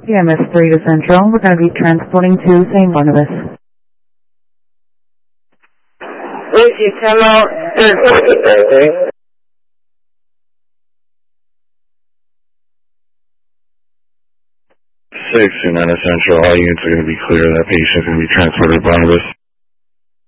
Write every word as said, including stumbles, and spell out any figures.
P M S three to Central. We're going to be transporting to Saint Barnabas. Whiskey Channel, six United Central, all units are going to be clear. That patient is going to be transported to Barnabas.